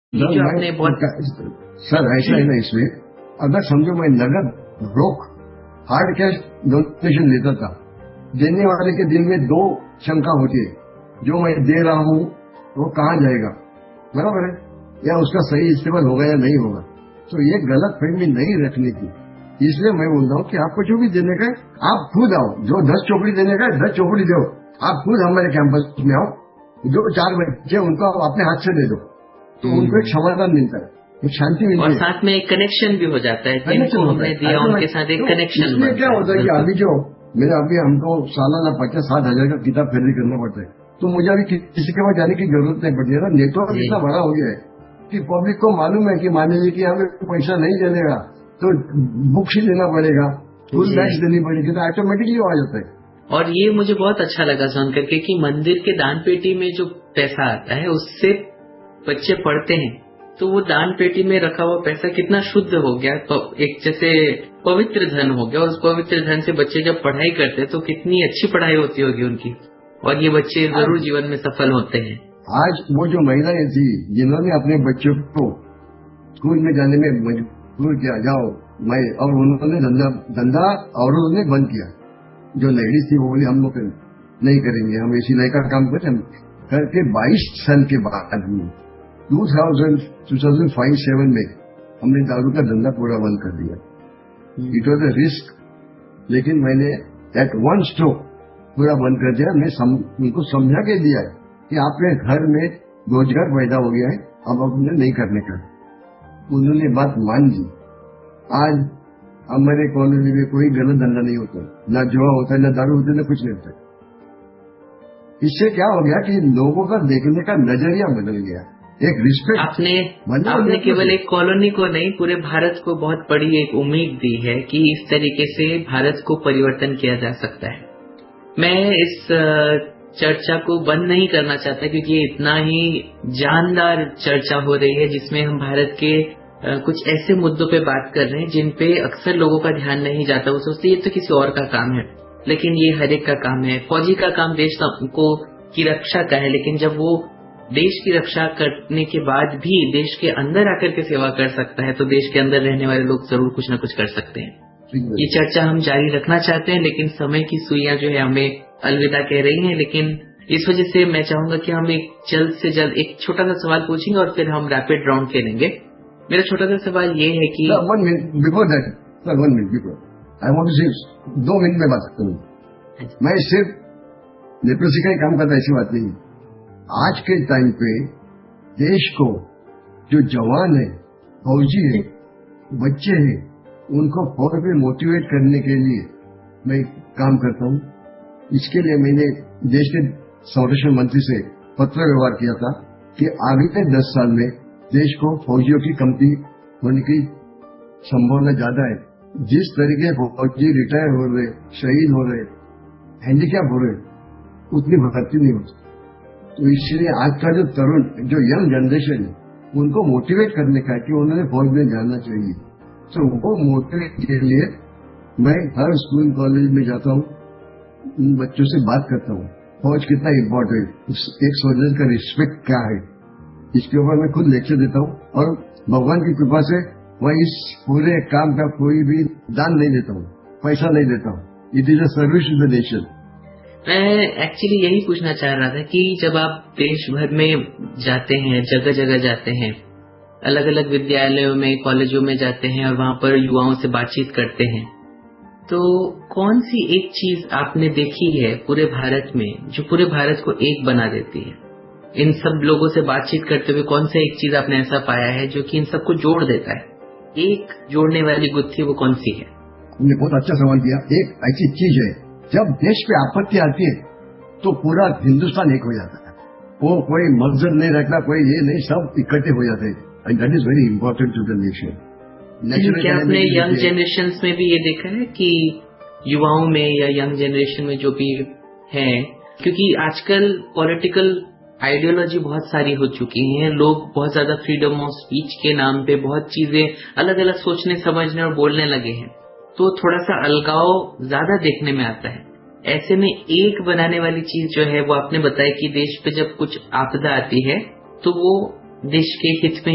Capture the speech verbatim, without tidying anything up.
ये जो आपने बहुत सर ऐसा है ना, इसमें अगर समझो मैं नगद रोक हार्ड कैश डोनेशन लेता था, देने वाले के दिल में दो शंका होती है, जो मैं दे रहा हूँ वो कहाँ जाएगा, बराबर है, या उसका सही इस्तेमाल होगा या नहीं होगा। तो ये गलत फहमी नहीं रखने की, इसलिए मैं बोल रहा हूँ कि आपको जो भी देने का है आप खुद आओ, जो दस चौकड़ी देने का है दस चौकड़ी दो, आप खुद हमारे कैंपस में आओ, जो चार बच्चे उनको आप अपने हाथ से दे दो, तो उनको एक समाधान मिलता है, एक शांति मिलती है, और साथ में एक कनेक्शन भी हो जाता है, जिनको हमने दिया उनके साथ एक कनेक्शन। इसमें क्या होता है कि अभी जो मेरे अभी हमको सालाना पचास सात हजार का किताब खरीदी करना पड़ता है, तो मुझे अभी किसी के पास जाने की जरूरत नहीं पड़ती है ना। नेटवर्क इतना बड़ा हो गया है कि पब्लिक को मालूम है कि मान लीजिए कि हमें पैसा नहीं चलेगा तो बुक्स ही लेना पड़ेगा, फुल बैग्स देनी पड़ेगी, तो ऑटोमेटिकली आ जाता है। और ये मुझे बहुत अच्छा लगा सुन करके कि मंदिर के दान पेटी में जो पैसा आता है उससे बच्चे पढ़ते हैं, तो वो दान पेटी में रखा हुआ पैसा कितना शुद्ध हो गया, तो एक जैसे पवित्र धन हो गया, और उस पवित्र धन से बच्चे जब पढ़ाई करते हैं तो कितनी अच्छी पढ़ाई होती होगी उनकी, और ये बच्चे जरूर जीवन में सफल होते हैं। आज वो जो महिलाएं थी जिन्होंने अपने बच्चों को स्कूल में जाने में मजबूर किया, जाओ मैं, और उन्होंने धंधा धंधा और उन्होंने बंद किया, जो लेडीज थी वो बोली हम लोग नहीं करेंगे, हम इसी लाइक का काम करें करके बाईस साल के बाद two thousand two thousand five seven में हमने दारू का धंधा पूरा बंद कर दिया। इट वॉज अ रिस्क, लेकिन मैंने एट वन स्ट्रोक पूरा बंद कर दिया। मैं सम, उनको समझा के दिया कि आपके घर में रोजगार पैदा हो गया है, अब अपने नहीं करने का। उन्होंने बात मान ली। आज हमारे कॉलोनी में कोई गलत धंधा नहीं होता, ना जुआ होता है, ना दारू होता है, ना कुछ नहीं होता। इससे क्या हो गया कि लोगों का देखने का नजरिया बदल गया, एक रिस्पेक्ट। आपने आपने केवल एक कॉलोनी को नहीं, पूरे भारत को बहुत बड़ी एक उम्मीद दी है कि इस तरीके से भारत को परिवर्तन किया जा सकता है। मैं इस चर्चा को बंद नहीं करना चाहता क्योंकि ये इतना ही जानदार चर्चा हो रही है जिसमें हम भारत के कुछ ऐसे मुद्दों पे बात कर रहे हैं जिन पे अक्सर लोगों का ध्यान नहीं जाता। वो सोचते ये तो किसी और का काम है, लेकिन ये हर एक का काम है। फौजी का काम देश को की रक्षा का है, लेकिन जब वो देश की रक्षा करने के बाद भी देश के अंदर आकर के सेवा कर सकता है तो देश के अंदर रहने वाले लोग जरूर कुछ न कुछ कर सकते हैं। ये चर्चा हम जारी रखना चाहते हैं, लेकिन समय की सुइयां जो है हमें अलविदा कह रही हैं। लेकिन इस वजह से मैं चाहूंगा कि हम एक जल्द से जल्द एक छोटा सा सवाल पूछेंगे और फिर हम रैपिड राउंड खेलेंगे। मेरा छोटा सा सवाल ये है कि one minute before that sir, one minute before I want to से दो मिनट में बात करूँ। मैं सिर्फ लेप्रोसी का ही काम करता, ऐसी बात नहीं। आज के टाइम पे देश को जो जवान है, फौजी है, बच्चे हैं, उनको फौज में मोटिवेट करने के लिए मैं काम करता हूँ। इसके लिए मैंने देश के संरक्षण मंत्री से पत्र व्यवहार किया था कि आगे दस साल में देश को फौजियों की कमती होने की संभावना ज्यादा है। जिस तरीके फौजी रिटायर हो रहे, शहीद हो रहे, हैंडीकैप हो रहे, उतनी भर्ती नहीं होती। तो इसलिए आज का जो तरुण, जो यंग जनरेशन है, उनको मोटिवेट करने का कि उन्होंने फौज में जाना चाहिए। तो वो मोटिवेट के लिए मैं हर स्कूल कॉलेज में जाता हूँ, उन बच्चों से बात करता हूँ, फौज कितना इम्पोर्टेंट, एक सोल्जर का रिस्पेक्ट क्या है, इसके ऊपर मैं खुद लेक्चर देता हूँ। और भगवान की कृपा से मैं इस पूरे काम का कोई भी दान नहीं देता हूँ, पैसा नहीं देता हूँ। It is a service to the nation. मैं एक्चुअली यही पूछना चाह रहा था कि जब आप देश भर में जाते हैं, जगह जगह जाते हैं, अलग अलग विद्यालयों में, कॉलेजों में जाते हैं और वहां पर युवाओं से बातचीत करते हैं, तो कौन सी एक चीज आपने देखी है पूरे भारत में जो पूरे भारत को एक बना देती है? इन सब लोगों से बातचीत करते हुए कौन सा एक चीज आपने ऐसा पाया है जो कि इन सबको जोड़ देता है? एक जोड़ने वाली गुत्थी वो कौन सी है? तुमने बहुत अच्छा सवाल किया। एक ऐसी चीज है, जब देश पे आपत्ति आती है तो पूरा हिंदुस्तान एक हो जाता है। वो कोई मकसद नहीं रखना, कोई ये नहीं, सब इकट्ठे हो जाते हैं। And that is very important to the nation. क्या आपने यंग जनरेशन में भी ये देखा है कि युवाओं में या यंग जनरेशन में जो भी है, क्योंकि आजकल पॉलिटिकल आइडियोलॉजी बहुत सारी हो चुकी है, लोग बहुत ज्यादा फ्रीडम ऑफ स्पीच के नाम पे बहुत चीजें अलग अलग सोचने, समझने और बोलने लगे हैं, तो थोड़ा सा अलगाव ज्यादा देखने में आता है। ऐसे में एक बनाने वाली चीज जो है वो आपने बताया कि देश पे जब कुछ आपदा आती है तो वो देश के हित में